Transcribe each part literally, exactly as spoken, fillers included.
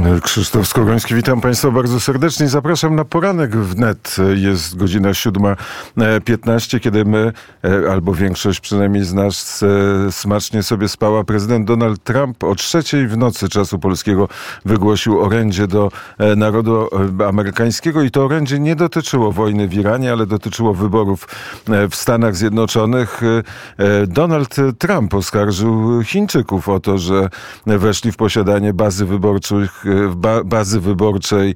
Krzysztof Skowroński, witam Państwa bardzo serdecznie. Zapraszam na poranek wnet. Jest godzina siódma piętnaście, kiedy my, albo większość przynajmniej z nas, smacznie sobie spała. Prezydent Donald Trump o trzeciej w nocy czasu polskiego wygłosił orędzie do narodu amerykańskiego i to orędzie nie dotyczyło wojny w Iranie, ale dotyczyło wyborów w Stanach Zjednoczonych. Donald Trump oskarżył Chińczyków o to, że weszli w posiadanie bazy wyborczych, bazy wyborczej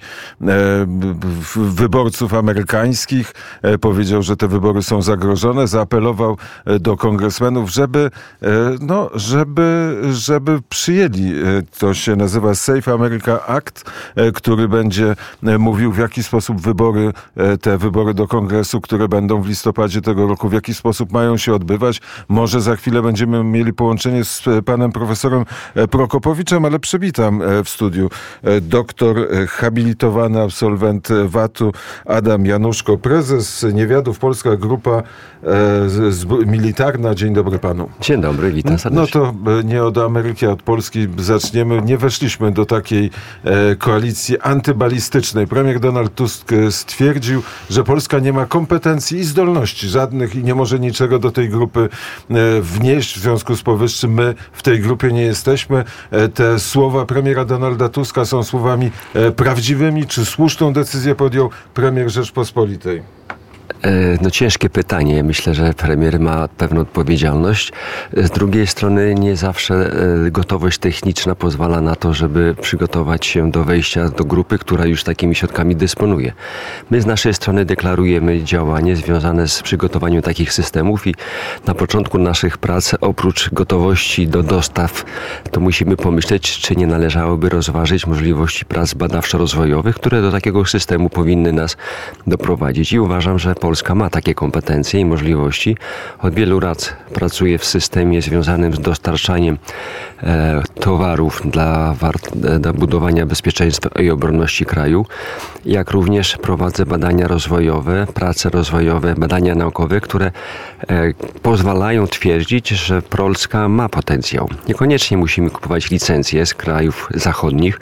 wyborców amerykańskich. Powiedział, że te wybory są zagrożone. Zaapelował do kongresmenów, żeby, no, żeby, żeby przyjęli, to się nazywa Safe America Act, który będzie mówił, w jaki sposób wybory, te wybory do kongresu, które będą w listopadzie tego roku, w jaki sposób mają się odbywać. Może za chwilę będziemy mieli połączenie z panem profesorem Prokopowiczem, ale przywitam w studiu doktor habilitowany absolwent W A T-u Adam Januszko, prezes Niewiadów, Polska Grupa e, z, Militarna. Dzień dobry panu. Dzień dobry, witam serdecznie. No to nie od Ameryki, a od Polski zaczniemy. Nie weszliśmy do takiej e, koalicji antybalistycznej. Premier Donald Tusk stwierdził, że Polska nie ma kompetencji i zdolności żadnych i nie może niczego do tej grupy e, wnieść. W związku z powyższym my w tej grupie nie jesteśmy. E, te słowa premiera Donalda Tuska są słowami e, prawdziwymi, czy słuszną decyzję podjął premier Rzeczpospolitej? No ciężkie pytanie. Myślę, że premier ma pewną odpowiedzialność. Z drugiej strony nie zawsze gotowość techniczna pozwala na to, żeby przygotować się do wejścia do grupy, która już takimi środkami dysponuje. My z naszej strony deklarujemy działanie związane z przygotowaniem takich systemów i na początku naszych prac, oprócz gotowości do dostaw, to musimy pomyśleć, czy nie należałoby rozważyć możliwości prac badawczo-rozwojowych, które do takiego systemu powinny nas doprowadzić. I uważam, że Polska ma takie kompetencje i możliwości. Od wielu lat pracuje w systemie związanym z dostarczaniem e, towarów dla, war- dla budowania bezpieczeństwa i obronności kraju, jak również prowadzę badania rozwojowe, prace rozwojowe, badania naukowe, które e, pozwalają twierdzić, że Polska ma potencjał. Niekoniecznie musimy kupować licencje z krajów zachodnich.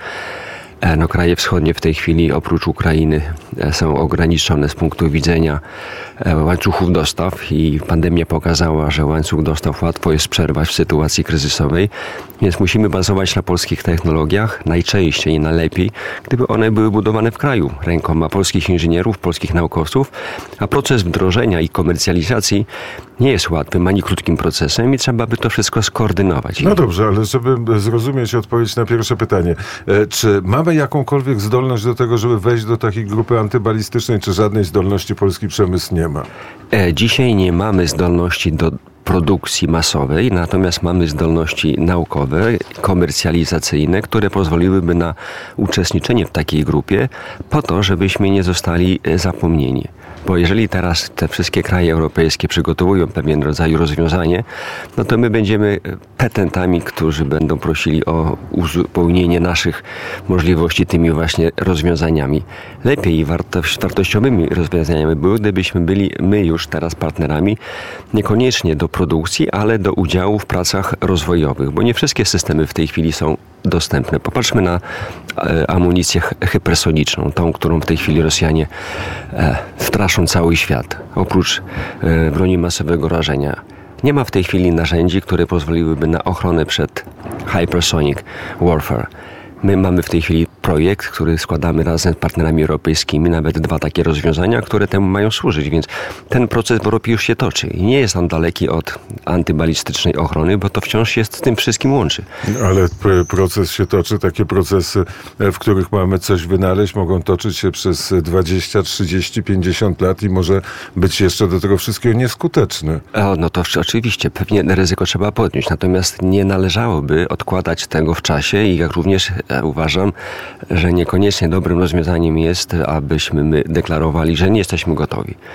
No, kraje wschodnie w tej chwili oprócz Ukrainy są ograniczone z punktu widzenia łańcuchów dostaw i pandemia pokazała, że łańcuch dostaw łatwo jest przerwać w sytuacji kryzysowej, więc musimy bazować na polskich technologiach, najczęściej i najlepiej, gdyby one były budowane w kraju rękoma polskich inżynierów, polskich naukowców, a proces wdrożenia i komercjalizacji nie jest łatwym ani krótkim procesem i trzeba by to wszystko skoordynować. No dobrze, ale żeby zrozumieć odpowiedź na pierwsze pytanie, czy mamy jakąkolwiek zdolność do tego, żeby wejść do takiej grupy antybalistycznej, czy żadnej zdolności polski przemysł nie ma? Dzisiaj nie mamy zdolności do produkcji masowej, natomiast mamy zdolności naukowe, komercjalizacyjne, które pozwoliłyby na uczestniczenie w takiej grupie po to, żebyśmy nie zostali zapomnieni. Bo jeżeli teraz te wszystkie kraje europejskie przygotowują pewien rodzaj rozwiązanie, no to my będziemy petentami, którzy będą prosili o uzupełnienie naszych możliwości tymi właśnie rozwiązaniami. Lepiej i wartość, wartościowymi rozwiązaniami były, gdybyśmy byli my już teraz partnerami, niekoniecznie do produkcji, ale do udziału w pracach rozwojowych, bo nie wszystkie systemy w tej chwili są dostępne. Popatrzmy na e, amunicję hypersoniczną, tą, którą w tej chwili Rosjanie e, straszą cały świat. Oprócz e, broni masowego rażenia. Nie ma w tej chwili narzędzi, które pozwoliłyby na ochronę przed hypersonic warfare. My mamy w tej chwili projekt, który składamy razem z partnerami europejskimi, nawet dwa takie rozwiązania, które temu mają służyć, więc ten proces w Europie już się toczy i nie jest on daleki od antybalistycznej ochrony, bo to wciąż się z tym wszystkim łączy. Ale proces się toczy, takie procesy, w których mamy coś wynaleźć, mogą toczyć się przez dwadzieścia, trzydzieści, pięćdziesiąt lat i może być jeszcze do tego wszystkiego nieskuteczne. O, no to oczywiście, pewnie ryzyko trzeba podnieść, natomiast nie należałoby odkładać tego w czasie i jak również uważam, że niekoniecznie dobrym rozwiązaniem jest, abyśmy my deklarowali, że nie jesteśmy gotowi.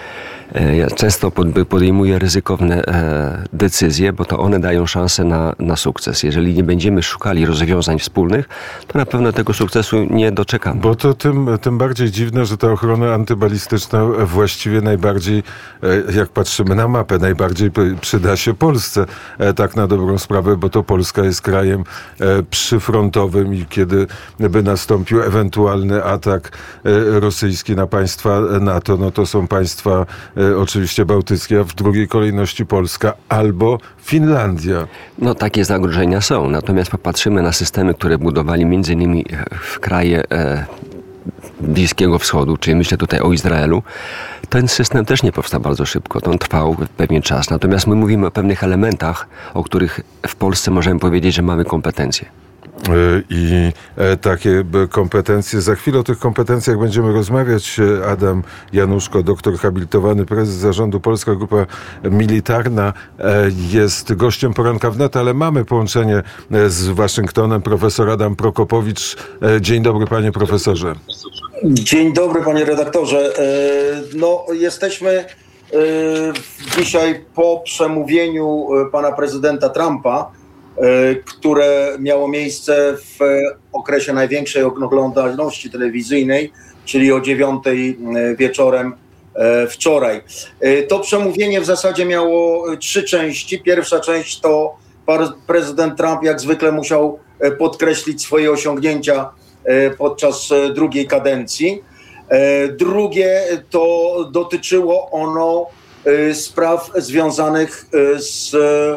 Ja często podejmuję ryzykowne decyzje, bo to one dają szansę na, na sukces. Jeżeli nie będziemy szukali rozwiązań wspólnych, to na pewno tego sukcesu nie doczekamy. Bo to tym, tym bardziej dziwne, że ta ochrona antybalistyczna właściwie najbardziej, jak patrzymy na mapę, najbardziej przyda się Polsce, tak na dobrą sprawę, bo to Polska jest krajem przyfrontowym i kiedy by nastąpił ewentualny atak rosyjski na państwa NATO, no to są państwa oczywiście bałtyckie, a w drugiej kolejności Polska albo Finlandia. No takie zagrożenia są, natomiast popatrzymy na systemy, które budowali między innymi w kraje e, Bliskiego Wschodu, czyli myślę tutaj o Izraelu. Ten system też nie powstał bardzo szybko, to on trwał pewien czas, natomiast my mówimy o pewnych elementach, o których w Polsce możemy powiedzieć, że mamy kompetencje. I takie kompetencje. Za chwilę o tych kompetencjach będziemy rozmawiać. Adam Januszko, doktor habilitowany, prezes zarządu Polska Grupa Militarna, jest gościem Poranka Wnet, ale mamy połączenie z Waszyngtonem. Profesor Adam Prokopowicz. Dzień dobry, panie profesorze. Dzień dobry, panie redaktorze. No, jesteśmy dzisiaj po przemówieniu pana prezydenta Trumpa, które miało miejsce w okresie największej oglądalności telewizyjnej, czyli o dziewiątej wieczorem wczoraj. To przemówienie w zasadzie miało trzy części. Pierwsza część to pan prezydent Trump jak zwykle musiał podkreślić swoje osiągnięcia podczas drugiej kadencji. Drugie to dotyczyło ono spraw związanych z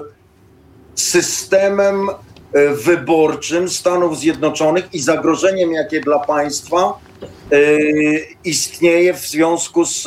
systemem wyborczym Stanów Zjednoczonych i zagrożeniem, jakie dla państwa istnieje w związku z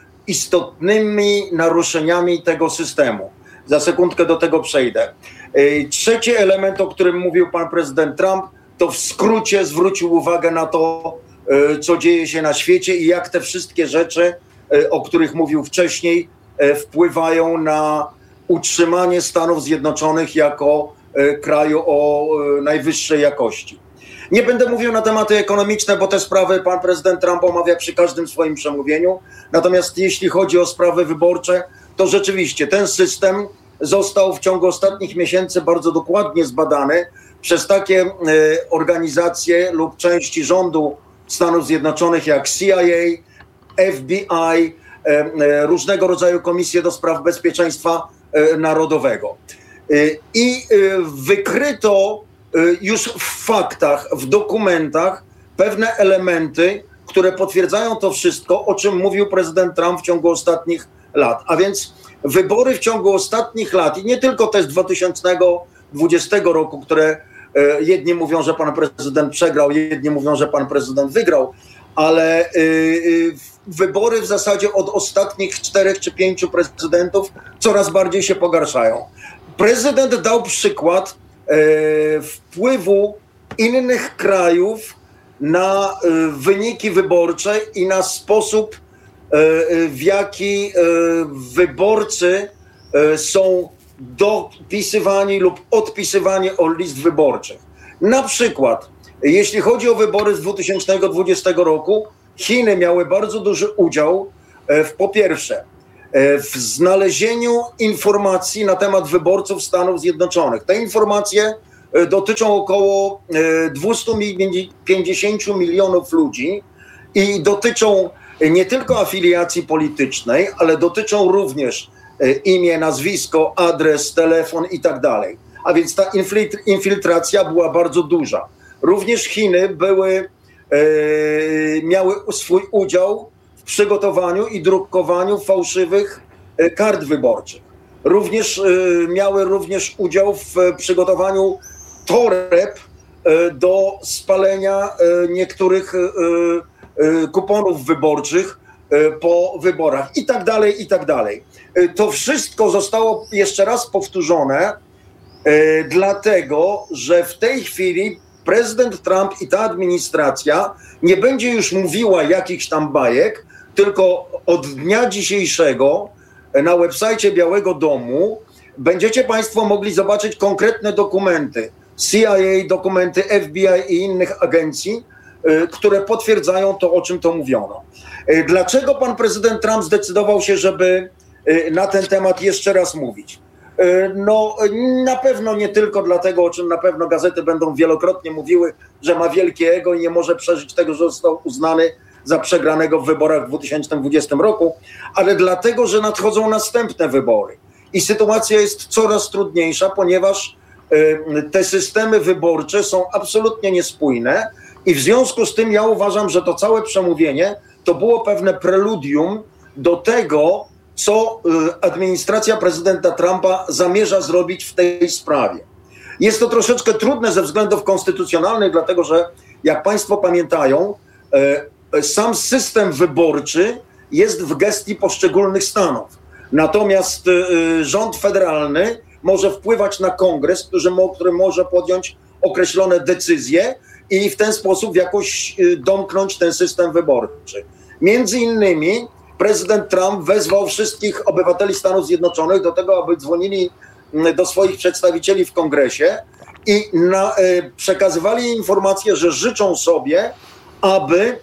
istotnymi naruszeniami tego systemu. Za sekundkę do tego przejdę. Trzeci element, o którym mówił pan prezydent Trump, to w skrócie zwrócił uwagę na to, co dzieje się na świecie i jak te wszystkie rzeczy, o których mówił wcześniej, wpływają na utrzymanie Stanów Zjednoczonych jako kraju o najwyższej jakości. Nie będę mówił na tematy ekonomiczne, bo te sprawy pan prezydent Trump omawia przy każdym swoim przemówieniu. Natomiast jeśli chodzi o sprawy wyborcze, to rzeczywiście ten system został w ciągu ostatnich miesięcy bardzo dokładnie zbadany przez takie organizacje lub części rządu Stanów Zjednoczonych jak C I A, F B I, różnego rodzaju komisje do spraw bezpieczeństwa narodowego. I wykryto już w faktach, w dokumentach pewne elementy, które potwierdzają to wszystko, o czym mówił prezydent Trump w ciągu ostatnich lat. A więc wybory w ciągu ostatnich lat i nie tylko te z dwa tysiące dwudziestego roku, które jedni mówią, że pan prezydent przegrał, jedni mówią, że pan prezydent wygrał, ale wybory w zasadzie od ostatnich czterech czy pięciu prezydentów coraz bardziej się pogarszają. Prezydent dał przykład e, wpływu innych krajów na e, wyniki wyborcze i na sposób, e, w jaki e, wyborcy e, są dopisywani lub odpisywani od list wyborczych. Na przykład, jeśli chodzi o wybory z dwa tysiące dwudziestego roku, Chiny miały bardzo duży udział w, po pierwsze, w znalezieniu informacji na temat wyborców Stanów Zjednoczonych. Te informacje dotyczą około dwieście pięćdziesiąt milionów ludzi i dotyczą nie tylko afiliacji politycznej, ale dotyczą również imię, nazwisko, adres, telefon i tak dalej. A więc ta infiltracja była bardzo duża. Również Chiny były, e, miały swój udział w przygotowaniu i drukowaniu fałszywych e, kart wyborczych. Również e, miały również udział w przygotowaniu toreb e, do spalenia e, niektórych e, e, kuponów wyborczych e, po wyborach i tak dalej, i tak dalej. E, to wszystko zostało jeszcze raz powtórzone, e, dlatego, że w tej chwili prezydent Trump i ta administracja nie będzie już mówiła jakichś tam bajek, tylko od dnia dzisiejszego na websajcie Białego Domu będziecie państwo mogli zobaczyć konkretne dokumenty C I A, dokumenty F B I i innych agencji, które potwierdzają to, o czym to mówiono. Dlaczego pan prezydent Trump zdecydował się, żeby na ten temat jeszcze raz mówić? No na pewno nie tylko dlatego, o czym na pewno gazety będą wielokrotnie mówiły, że ma wielkie ego i nie może przeżyć tego, że został uznany za przegranego w wyborach w dwa tysiące dwudziestym roku, ale dlatego, że nadchodzą następne wybory. I sytuacja jest coraz trudniejsza, ponieważ te systemy wyborcze są absolutnie niespójne i w związku z tym ja uważam, że to całe przemówienie to było pewne preludium do tego, co administracja prezydenta Trumpa zamierza zrobić w tej sprawie. Jest to troszeczkę trudne ze względów konstytucjonalnych, dlatego że jak państwo pamiętają, sam system wyborczy jest w gestii poszczególnych stanów. Natomiast rząd federalny może wpływać na kongres, który, który może podjąć określone decyzje i w ten sposób jakoś domknąć ten system wyborczy. Między innymi prezydent Trump wezwał wszystkich obywateli Stanów Zjednoczonych do tego, aby dzwonili do swoich przedstawicieli w kongresie i na, przekazywali informację, że życzą sobie, aby,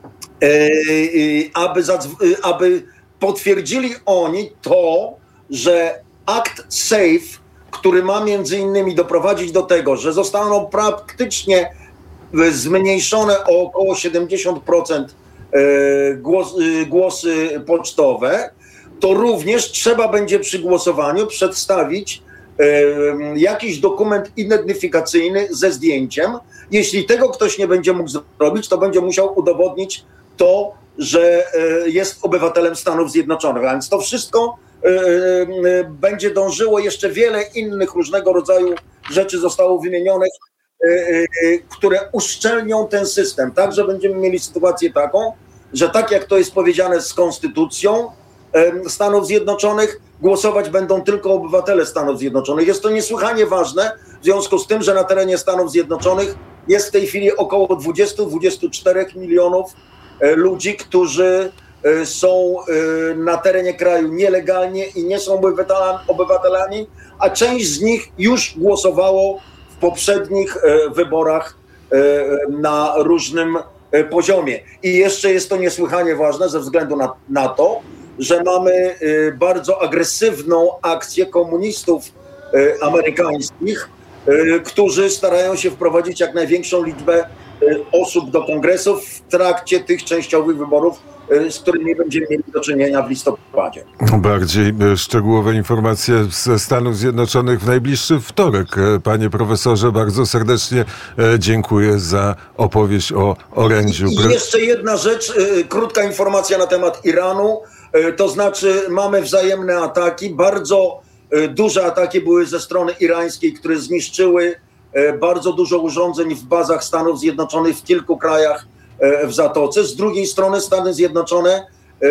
aby, aby potwierdzili oni to, że akt SAFE, który ma między innymi doprowadzić do tego, że zostaną praktycznie zmniejszone o około siedemdziesiąt procent głos, głosy pocztowe, to również trzeba będzie przy głosowaniu przedstawić jakiś dokument identyfikacyjny ze zdjęciem. Jeśli tego ktoś nie będzie mógł zrobić, to będzie musiał udowodnić to, że jest obywatelem Stanów Zjednoczonych. A więc to wszystko będzie dążyło, jeszcze wiele innych różnego rodzaju rzeczy zostało wymienionych, które uszczelnią ten system, tak, że będziemy mieli sytuację taką, że tak jak to jest powiedziane z konstytucją Stanów Zjednoczonych, głosować będą tylko obywatele Stanów Zjednoczonych. Jest to niesłychanie ważne w związku z tym, że na terenie Stanów Zjednoczonych jest w tej chwili około dwadzieścia do dwudziestu czterech milionów ludzi, którzy są na terenie kraju nielegalnie i nie są obywatelami, a część z nich już głosowało w poprzednich wyborach na różnym poziomie. I jeszcze jest to niesłychanie ważne ze względu na, na to, że mamy bardzo agresywną akcję komunistów amerykańskich, którzy starają się wprowadzić jak największą liczbę osób do kongresów w trakcie tych częściowych wyborów, z którymi będziemy mieli do czynienia w listopadzie. Bardziej szczegółowe informacje ze Stanów Zjednoczonych w najbliższy wtorek. Panie profesorze, bardzo serdecznie dziękuję za opowieść o orędziu. I jeszcze jedna rzecz, krótka informacja na temat Iranu. To znaczy mamy wzajemne ataki, bardzo duże ataki były ze strony irańskiej, które zniszczyły bardzo dużo urządzeń w bazach Stanów Zjednoczonych w kilku krajach w Zatoce. Z drugiej strony Stany Zjednoczone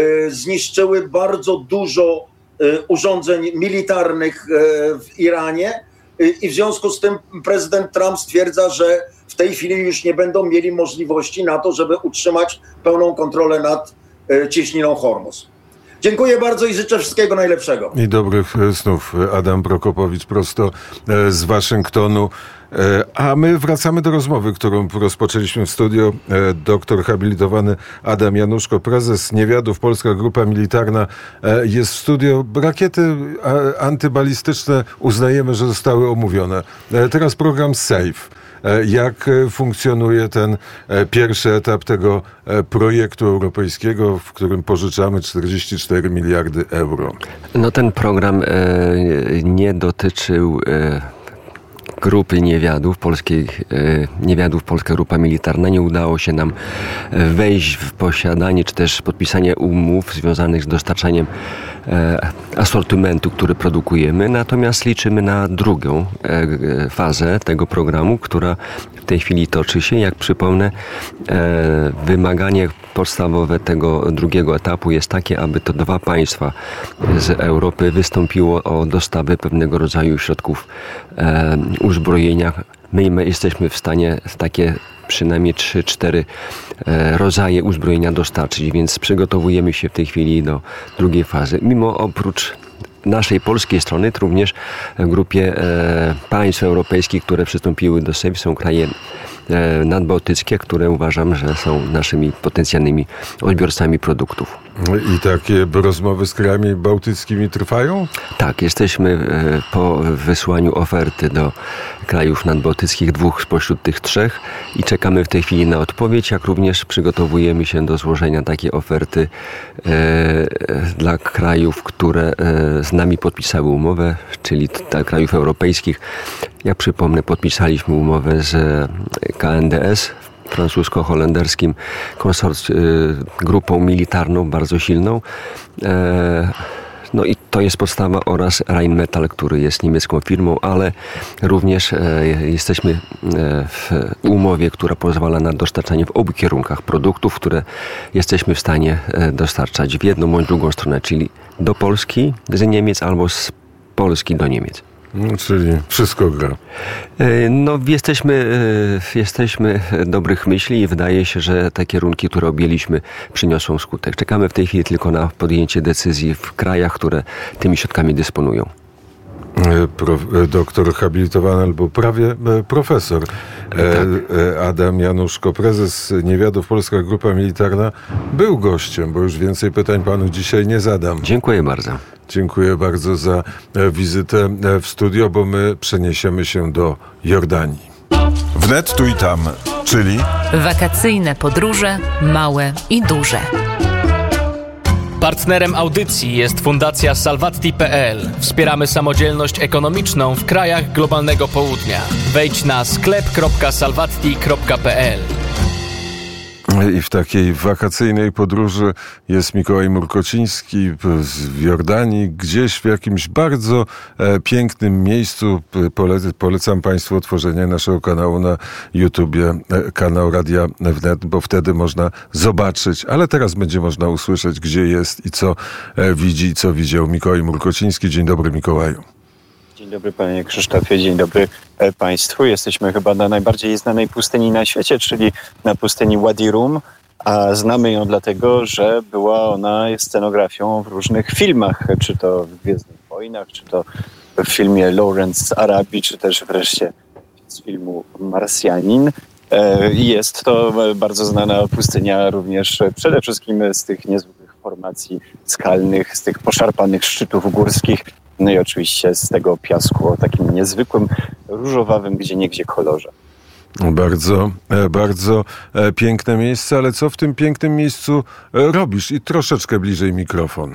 zniszczyły bardzo dużo urządzeń militarnych w Iranie i w związku z tym prezydent Trump stwierdza, że w tej chwili już nie będą mieli możliwości na to, żeby utrzymać pełną kontrolę nad cieśniną Hormuz. Dziękuję bardzo i życzę wszystkiego najlepszego. I dobrych snów. Adam Prokopowicz prosto z Waszyngtonu. A my wracamy do rozmowy, którą rozpoczęliśmy w studio. Doktor habilitowany Adam Januszko, prezes Niewiadów, Polska Grupa Militarna jest w studio. Rakiety antybalistyczne uznajemy, że zostały omówione. Teraz program SAFE. Jak funkcjonuje ten pierwszy etap tego projektu europejskiego, w którym pożyczamy czterdzieści cztery miliardy euro? No ten program e, nie dotyczył e, grupy niewiadów, polskich, e, niewiadów Polska Grupa Militarna. Nie udało się nam wejść w posiadanie czy też podpisanie umów związanych z dostarczaniem e, asortymentu, który produkujemy. Natomiast liczymy na drugą e, fazę tego programu, która w tej chwili toczy się. Jak przypomnę, e, wymaganie podstawowe tego drugiego etapu jest takie, aby to dwa państwa z Europy wystąpiło o dostawę pewnego rodzaju środków e, uzbrojenia. My, my jesteśmy w stanie w takie przynajmniej trzy cztery e, rodzaje uzbrojenia dostarczyć, więc przygotowujemy się w tej chwili do drugiej fazy. Mimo oprócz naszej polskiej strony, również w grupie e, państw europejskich, które przystąpiły do SAFE, są kraje nadbałtyckie, które uważam, że są naszymi potencjalnymi odbiorcami produktów. I takie rozmowy z krajami bałtyckimi trwają? Tak, jesteśmy po wysłaniu oferty do krajów nadbałtyckich, dwóch spośród tych trzech, i czekamy w tej chwili na odpowiedź, jak również przygotowujemy się do złożenia takiej oferty e, dla krajów, które e, z nami podpisały umowę, czyli dla krajów europejskich. Jak przypomnę, podpisaliśmy umowę z K N D S, francusko-holenderskim konsorc- grupą militarną bardzo silną. No i to jest podstawa, oraz Rheinmetall, który jest niemiecką firmą, ale również jesteśmy w umowie, która pozwala na dostarczanie w obu kierunkach produktów, które jesteśmy w stanie dostarczać w jedną bądź drugą stronę, czyli do Polski z Niemiec albo z Polski do Niemiec. No, czyli wszystko gra. No, jesteśmy, jesteśmy dobrych myśli i wydaje się, że te kierunki, które objęliśmy, przyniosą skutek. Czekamy w tej chwili tylko na podjęcie decyzji w krajach, które tymi środkami dysponują. Prof, doktor habilitowany albo prawie profesor tak. Adam Januszko, prezes Niewiadów Polska Grupa Militarna, był gościem, bo już więcej pytań panu dzisiaj nie zadam. Dziękuję bardzo. Dziękuję bardzo za wizytę w studio, bo my przeniesiemy się do Jordanii. Wnet tu i tam, czyli wakacyjne podróże, małe i duże. Partnerem audycji jest Fundacja Salvatti kropka p l. Wspieramy samodzielność ekonomiczną w krajach globalnego południa. Wejdź na sklep kropka salvatti kropka p l. I w takiej wakacyjnej podróży jest Mikołaj Murkociński w Jordanii, gdzieś w jakimś bardzo e, pięknym miejscu. Pole, polecam Państwu otworzenie naszego kanału na YouTubie, e, kanał Radia Wnet, bo wtedy można zobaczyć, ale teraz będzie można usłyszeć, gdzie jest i co e, widzi i co widział Mikołaj Murkociński. Dzień dobry, Mikołaju. Dzień dobry, panie Krzysztofie, dzień dobry państwu. Jesteśmy chyba na najbardziej znanej pustyni na świecie, czyli na pustyni Wadi Rum, a znamy ją dlatego, że była ona scenografią w różnych filmach, czy to w Gwiezdnych Wojnach, czy to w filmie Lawrence z Arabii, czy też wreszcie z filmu Marsjanin. Jest to bardzo znana pustynia również przede wszystkim z tych niezwykłych formacji skalnych, z tych poszarpanych szczytów górskich, no i oczywiście z tego piasku o takim niezwykłym, różowawym gdzieniegdzie kolorze. Bardzo, bardzo piękne miejsce, ale co w tym pięknym miejscu robisz? I troszeczkę bliżej mikrofon.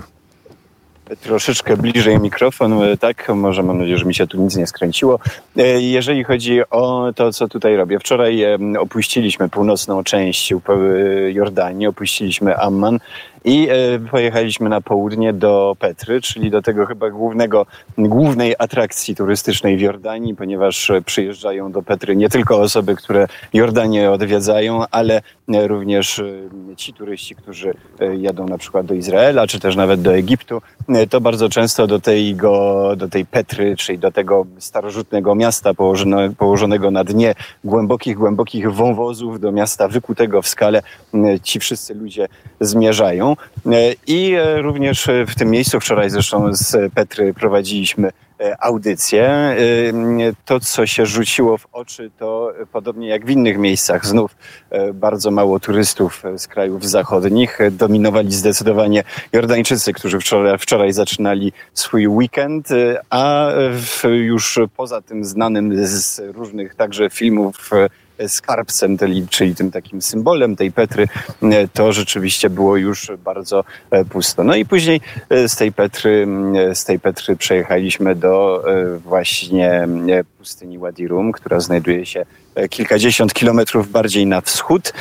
Troszeczkę bliżej mikrofon, tak, może mam nadzieję, że mi się tu nic nie skręciło. Jeżeli chodzi o to, co tutaj robię. Wczoraj opuściliśmy północną część Jordanii, opuściliśmy Amman i pojechaliśmy na południe do Petry, czyli do tego chyba głównego, głównej atrakcji turystycznej w Jordanii, ponieważ przyjeżdżają do Petry nie tylko osoby, które Jordanię odwiedzają, ale również ci turyści, którzy jadą na przykład do Izraela, czy też nawet do Egiptu. To bardzo często do, tego, do tej Petry, czyli do tego starożytnego miasta położone, położonego na dnie głębokich, głębokich wąwozów, do miasta wykutego w skale, ci wszyscy ludzie zmierzają. I również w tym miejscu wczoraj zresztą z Petry prowadziliśmy audycję. To, co się rzuciło w oczy, to podobnie jak w innych miejscach, znów bardzo mało turystów z krajów zachodnich. Dominowali zdecydowanie Jordańczycy, którzy wczoraj, wczoraj zaczynali swój weekend, a już poza tym znanym z różnych także filmów skarbcem, czyli tym takim symbolem tej Petry, to rzeczywiście było już bardzo pusto. No i później z tej Petry, z tej Petry przejechaliśmy do właśnie pustyni Wadi Rum, która znajduje się kilkadziesiąt kilometrów bardziej na wschód.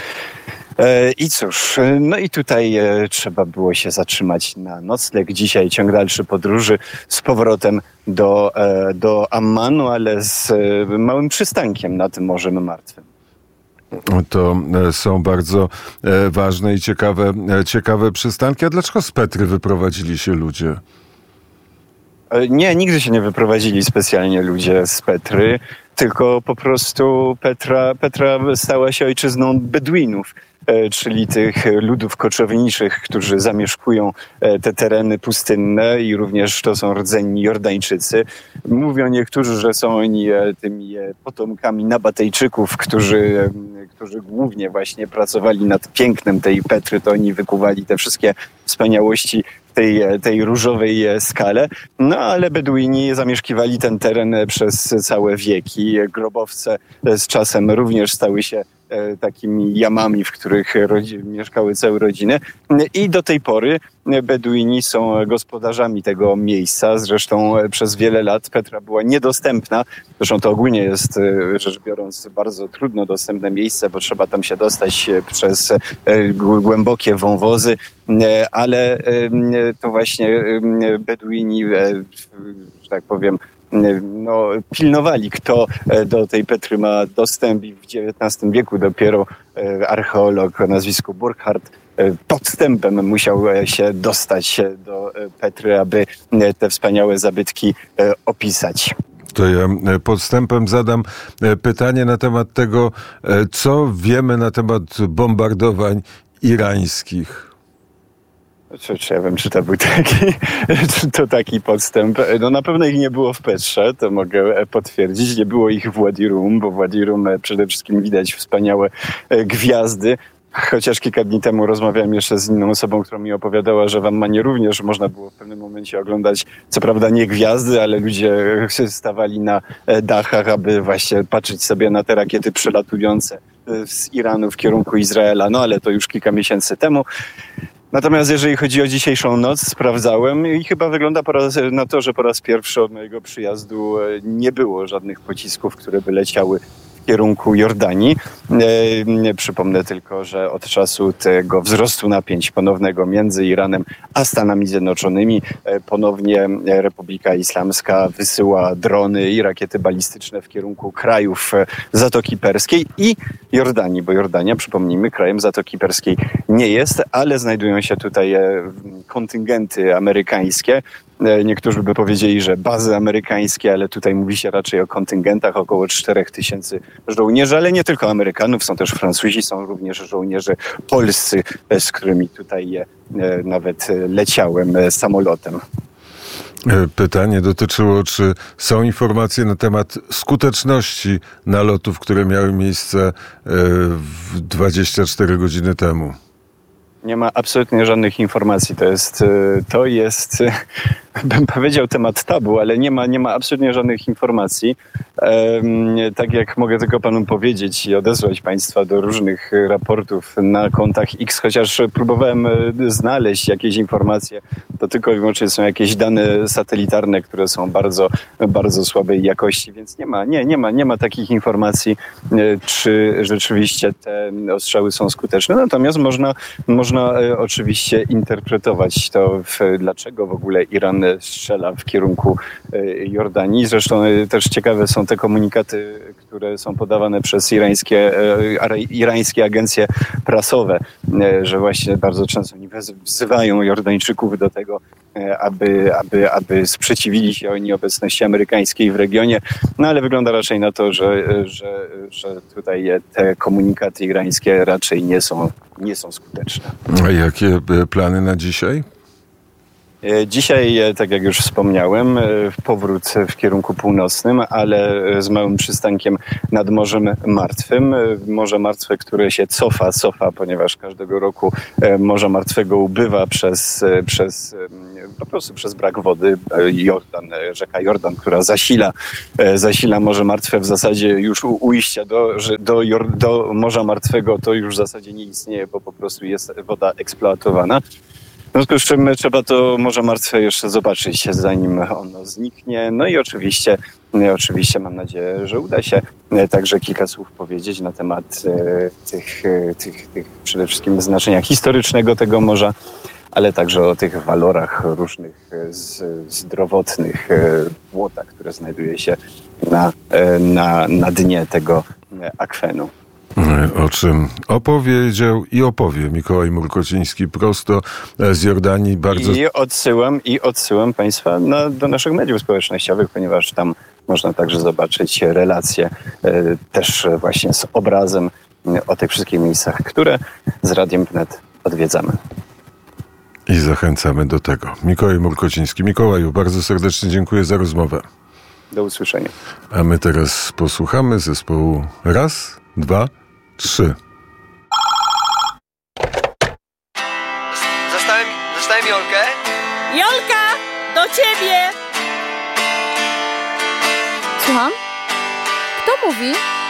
I cóż, no i tutaj trzeba było się zatrzymać na nocleg. Dzisiaj ciąg dalszy podróży z powrotem do, do Ammanu, ale z małym przystankiem nad Morzem Martwym. To są bardzo ważne i ciekawe, ciekawe przystanki. A dlaczego z Petry wyprowadzili się ludzie? Nie, nigdy się nie wyprowadzili specjalnie ludzie z Petry, tylko po prostu Petra, Petra stała się ojczyzną Beduinów. czyli tych ludów koczowniczych, którzy zamieszkują te tereny pustynne i również to są rdzenni Jordańczycy. Mówią niektórzy, że są oni tymi potomkami Nabatejczyków, którzy, którzy głównie właśnie pracowali nad pięknem tej Petry, to oni wykuwali te wszystkie wspaniałości tej, tej różowej skale. No ale Beduini zamieszkiwali ten teren przez całe wieki. Grobowce z czasem również stały się takimi jamami, w których rodzi- mieszkały całe rodziny. I do tej pory Beduini są gospodarzami tego miejsca. Zresztą przez wiele lat Petra była niedostępna. Zresztą to ogólnie jest, rzecz biorąc, bardzo trudno dostępne miejsce, bo trzeba tam się dostać przez głębokie wąwozy, ale to właśnie Beduini, że tak powiem, no, pilnowali, kto do tej Petry ma dostęp i w dziewiętnastym wieku dopiero archeolog o nazwisku Burkhardt podstępem musiał się dostać do Petry, aby te wspaniałe zabytki opisać. To ja podstępem zadam pytanie na temat tego, co wiemy na temat bombardowań irańskich. Czy, czy ja wiem, czy to był taki, czy to taki podstęp. No na pewno ich nie było w Petrze, to mogę potwierdzić. Nie było ich w Wadi Rum, bo w Wadi Rum przede wszystkim widać wspaniałe gwiazdy. Chociaż kilka dni temu rozmawiałem jeszcze z inną osobą, która mi opowiadała, że w Ammanie również można było w pewnym momencie oglądać, co prawda nie gwiazdy, ale ludzie stawali na dachach, aby właśnie patrzeć sobie na te rakiety przelatujące z Iranu w kierunku Izraela. No ale to już kilka miesięcy temu. Natomiast jeżeli chodzi o dzisiejszą noc, sprawdzałem i chyba wygląda po raz, na to, że po raz pierwszy od mojego przyjazdu nie było żadnych pocisków, które by leciały w kierunku Jordanii. E, przypomnę tylko, że od czasu tego wzrostu napięć ponownego między Iranem a Stanami Zjednoczonymi e, ponownie Republika Islamska wysyła drony i rakiety balistyczne w kierunku krajów Zatoki Perskiej i Jordanii, bo Jordania, przypomnijmy, krajem Zatoki Perskiej nie jest, ale znajdują się tutaj kontyngenty amerykańskie. Niektórzy by powiedzieli, że bazy amerykańskie, ale tutaj mówi się raczej o kontyngentach, około czterech tysięcy żołnierzy, ale nie tylko Amerykanów, są też Francuzi, są również żołnierze polscy, z którymi tutaj nawet leciałem samolotem. Pytanie dotyczyło, czy są informacje na temat skuteczności nalotów, które miały miejsce dwadzieścia cztery godziny temu. Nie ma absolutnie żadnych informacji. To jest, to jest, bym powiedział, temat tabu, ale nie ma, nie ma absolutnie żadnych informacji. Tak jak mogę tylko panu powiedzieć i odesłać państwa do różnych raportów na kontach X, chociaż próbowałem znaleźć jakieś informacje, to tylko i wyłącznie są jakieś dane satelitarne, które są bardzo, bardzo słabej jakości, więc nie ma, nie, nie ma, nie ma takich informacji, czy rzeczywiście te ostrzały są skuteczne. Natomiast można, można Można oczywiście interpretować to, w, dlaczego w ogóle Iran strzela w kierunku Jordanii. Zresztą też ciekawe są te komunikaty, które są podawane przez irańskie, irańskie agencje prasowe, że właśnie bardzo często oni wzywają Jordańczyków do tego, aby, aby, aby sprzeciwili się oni obecności amerykańskiej w regionie. No ale wygląda raczej na to, że, że, że tutaj te komunikaty irańskie raczej nie są, nie są skuteczne. A jakie plany na dzisiaj? Dzisiaj, tak jak już wspomniałem, powrót w kierunku północnym, ale z małym przystankiem nad Morzem Martwym. Morze Martwe, które się cofa, cofa, ponieważ każdego roku Morza Martwego ubywa przez, przez po prostu przez brak wody. Jordan, rzeka Jordan, która zasila, zasila Morze Martwe, w zasadzie już u ujścia do, do, do Morza Martwego to już w zasadzie nie istnieje, bo po prostu jest woda eksploatowana. W związku z czym trzeba to Morze Martwe jeszcze zobaczyć, zanim ono zniknie. No i oczywiście, oczywiście mam nadzieję, że uda się także kilka słów powiedzieć na temat tych, tych, tych przede wszystkim znaczenia historycznego tego morza, ale także o tych walorach różnych zdrowotnych błota, które znajduje się na, na, na dnie tego akwenu. O czym opowiedział i opowie Mikołaj Murkociński prosto z Jordanii. Bardzo... I odsyłam, i odsyłam państwa na, do naszych mediów społecznościowych, ponieważ tam można także zobaczyć relacje e, też właśnie z obrazem o tych wszystkich miejscach, które z Radiem Wnet odwiedzamy. I zachęcamy do tego. Mikołaj Murkociński. Mikołaju, bardzo serdecznie dziękuję za rozmowę. Do usłyszenia. A my teraz posłuchamy zespołu raz, dwa, trzy. Zostałem, zostałem Jolkę. Jolka, do ciebie! Słucham? Kto mówi?